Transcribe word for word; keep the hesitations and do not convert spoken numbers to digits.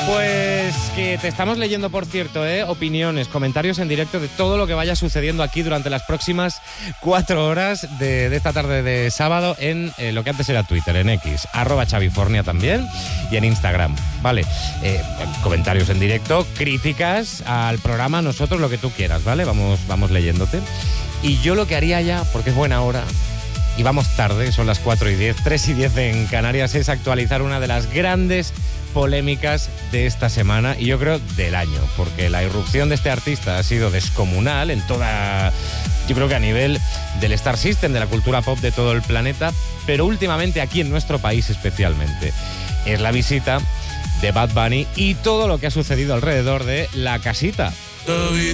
Pues que te estamos leyendo, por cierto, ¿eh? opiniones, comentarios en directo de todo lo que vaya sucediendo aquí durante las próximas cuatro horas de, de esta tarde de sábado en eh, lo que antes era Twitter, en X, arroba Chavifornia también, y en Instagram, ¿vale? Eh, comentarios en directo, críticas al programa, nosotros lo que tú quieras, ¿vale? Vamos, vamos leyéndote. Y yo lo que haría ya, porque es buena hora, y vamos tarde, son las cuatro y diez, tres y diez en Canarias, es actualizar una de las grandes polémicas de esta semana y yo creo del año, porque la irrupción de este artista ha sido descomunal en toda, yo creo que a nivel del Star System, de la cultura pop de todo el planeta, pero últimamente aquí en nuestro país especialmente. Es la visita de Bad Bunny y todo lo que ha sucedido alrededor de La Casita.